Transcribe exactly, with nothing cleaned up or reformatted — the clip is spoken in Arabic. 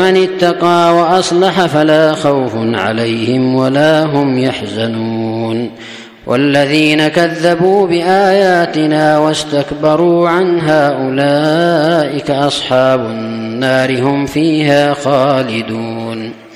من اتقى وأصلح فلا خوف عليهم ولا هم يحزنون والذين كذبوا بآياتنا واستكبروا عنها أولئك أصحاب النار هم فيها خالدون.